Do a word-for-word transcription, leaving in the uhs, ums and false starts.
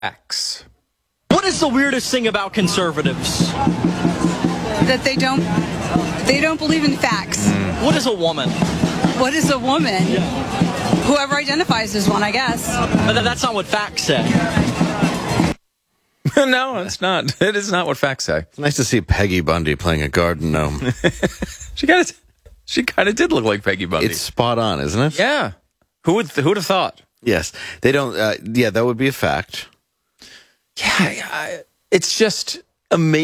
X. What is the weirdest thing about conservatives? That they don't they don't believe in facts. Mm. What is a woman? What is a woman? Yeah. Whoever identifies as one, I guess. But that's not what facts say. No, it's not. It is not what facts say. It's nice to see Peggy Bundy playing a garden gnome. She kind of, she kind of did look like Peggy Bundy. It's spot on, isn't it? Yeah. Who would, who would have thought? Yes, they don't. Uh, yeah, that would be a fact. Yeah, I, it's just amazing.